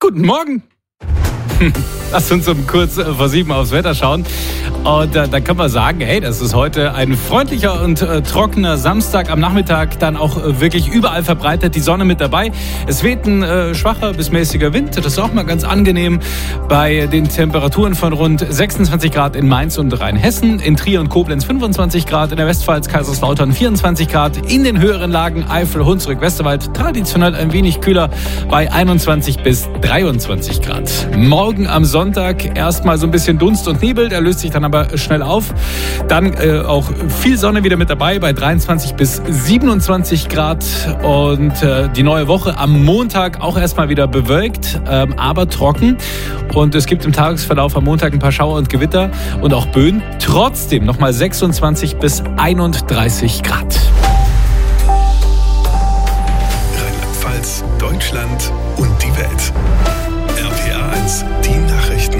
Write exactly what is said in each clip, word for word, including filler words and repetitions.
Guten Morgen. Lass uns um kurz vor sieben aufs Wetter schauen. Und äh, da kann man sagen, hey, das ist heute ein freundlicher und äh, trockener Samstag. Am Nachmittag dann auch äh, wirklich überall verbreitet die Sonne mit dabei. Es weht ein äh, schwacher bis mäßiger Wind. Das ist auch mal ganz angenehm bei den Temperaturen von rund sechsundzwanzig Grad in Mainz und Rheinhessen. In Trier und Koblenz fünfundzwanzig Grad. In der Westpfalz, Kaiserslautern vierundzwanzig Grad. In den höheren Lagen Eifel, Hunsrück, Westerwald traditionell ein wenig kühler bei einundzwanzig bis dreiundzwanzig Grad. Morgen am Sonntag erstmal so ein bisschen Dunst und Nebel. Der löst sich dann aber schnell auf. Dann äh, auch viel Sonne wieder mit dabei bei dreiundzwanzig bis siebenundzwanzig Grad. Und äh, die neue Woche am Montag auch erstmal wieder bewölkt, ähm, aber trocken. Und es gibt im Tagesverlauf am Montag ein paar Schauer und Gewitter und auch Böen. Trotzdem nochmal sechsundzwanzig bis einunddreißig Grad. Rheinland-Pfalz, Deutschland und die Welt. R P R eins, die Nachrichten.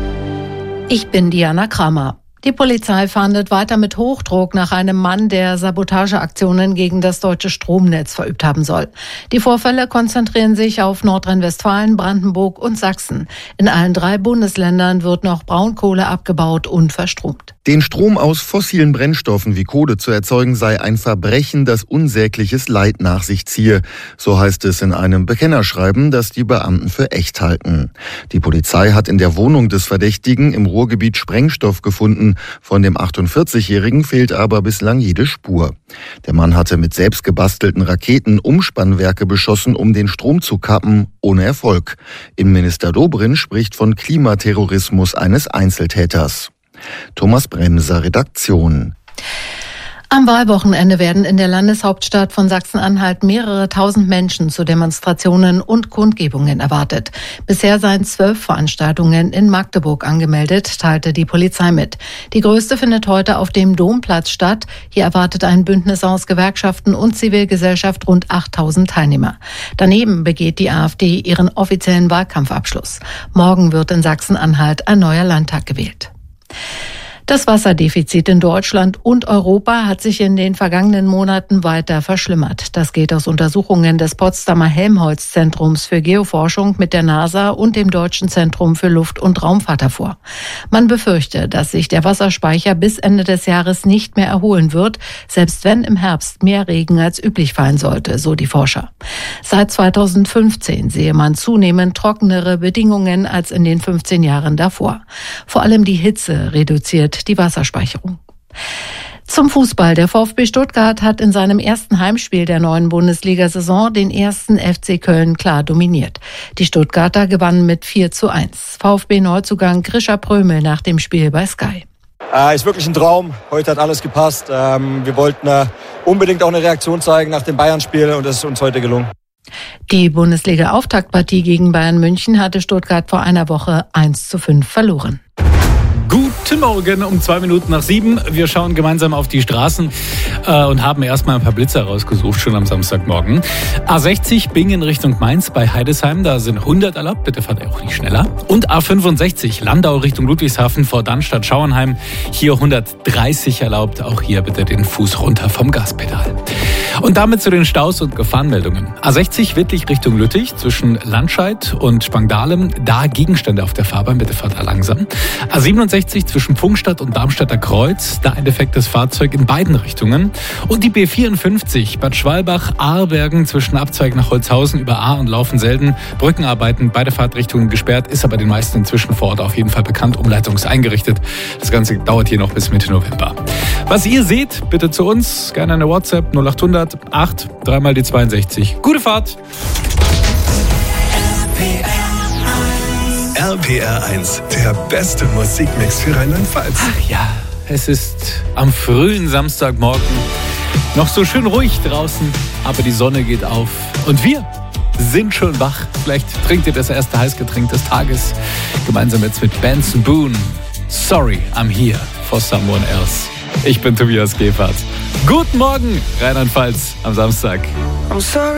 Ich bin Diana Kramer. Die Polizei fahndet weiter mit Hochdruck nach einem Mann, der Sabotageaktionen gegen das deutsche Stromnetz verübt haben soll. Die Vorfälle konzentrieren sich auf Nordrhein-Westfalen, Brandenburg und Sachsen. In allen drei Bundesländern wird noch Braunkohle abgebaut und verstromt. Den Strom aus fossilen Brennstoffen wie Kohle zu erzeugen, sei ein Verbrechen, das unsägliches Leid nach sich ziehe. So heißt es in einem Bekennerschreiben, das die Beamten für echt halten. Die Polizei hat in der Wohnung des Verdächtigen im Ruhrgebiet Sprengstoff gefunden. Von dem achtundvierzigjährigen fehlt aber bislang jede Spur. Der Mann hatte mit selbst gebastelten Raketen Umspannwerke beschossen, um den Strom zu kappen, ohne Erfolg. Innenminister Dobrindt spricht von Klimaterrorismus eines Einzeltäters. Thomas Bremser, Redaktion. Am Wahlwochenende werden in der Landeshauptstadt von Sachsen-Anhalt mehrere tausend Menschen zu Demonstrationen und Kundgebungen erwartet. Bisher seien zwölf Veranstaltungen in Magdeburg angemeldet, teilte die Polizei mit. Die größte findet heute auf dem Domplatz statt. Hier erwartet ein Bündnis aus Gewerkschaften und Zivilgesellschaft rund achttausend Teilnehmer. Daneben begeht die AfD ihren offiziellen Wahlkampfabschluss. Morgen wird in Sachsen-Anhalt ein neuer Landtag gewählt. Das Wasserdefizit in Deutschland und Europa hat sich in den vergangenen Monaten weiter verschlimmert. Das geht aus Untersuchungen des Potsdamer Helmholtz-Zentrums für Geoforschung mit der NASA und dem Deutschen Zentrum für Luft- und Raumfahrt hervor. Man befürchte, dass sich der Wasserspeicher bis Ende des Jahres nicht mehr erholen wird, selbst wenn im Herbst mehr Regen als üblich fallen sollte, so die Forscher. Seit zweitausendfünfzehn sehe man zunehmend trockenere Bedingungen als in den fünfzehn Jahren davor. Vor allem die Hitze reduziert die Wasserspeicherung. Zum Fußball. Der VfB Stuttgart hat in seinem ersten Heimspiel der neuen Bundesliga-Saison den ersten F C Köln klar dominiert. Die Stuttgarter gewannen mit vier zu eins. VfB-Neuzugang Grisha Prömel nach dem Spiel bei Sky. Äh, ist wirklich ein Traum. Heute hat alles gepasst. Ähm, wir wollten äh, unbedingt auch eine Reaktion zeigen nach dem Bayern-Spiel und das ist uns heute gelungen. Die Bundesliga-Auftaktpartie gegen Bayern München hatte Stuttgart vor einer Woche eins zu fünf verloren. Guten Morgen um zwei Minuten nach sieben. Wir schauen gemeinsam auf die Straßen äh, und haben erstmal ein paar Blitzer rausgesucht, schon am Samstagmorgen. A sechzig Bingen Richtung Mainz bei Heidesheim, da sind hundert erlaubt, bitte fahrt auch nicht schneller. Und A fünfundsechzig Landau Richtung Ludwigshafen vor Dannstatt Schauernheim, hier hundertdreißig erlaubt, auch hier bitte den Fuß runter vom Gaspedal. Und damit zu den Staus und Gefahrenmeldungen. A sechzig Wittlich Richtung Lüttich zwischen Landscheid und Spangdahlem, da Gegenstände auf der Fahrbahn, bitte fahrt da langsam. A siebenundsechzig zwischen Pfungstadt und Darmstädter Kreuz, da ein defektes Fahrzeug in beiden Richtungen. Und die B vierundfünfzig Bad Schwalbach-Ahrbergen zwischen Abzweig nach Holzhausen über Ahr und Laufen-Selden. Brückenarbeiten, beide Fahrtrichtungen gesperrt, ist aber den meisten inzwischen vor Ort auf jeden Fall bekannt. Umleitung ist eingerichtet. Das Ganze dauert hier noch bis Mitte November. Was ihr seht, bitte zu uns. Gerne eine WhatsApp null achthundert acht, dreimal die zweiundsechzig. Gute Fahrt! R P R eins, der beste Musikmix für Rheinland-Pfalz. Ach ja, es ist am frühen Samstagmorgen noch so schön ruhig draußen, aber die Sonne geht auf und wir sind schon wach. Vielleicht trinkt ihr das erste Heißgetränk des Tages gemeinsam jetzt mit Benson Boone. Sorry, I'm here for someone else. Ich bin Tobias Gebhardt. Guten Morgen, Rheinland-Pfalz am Samstag. I'm sorry.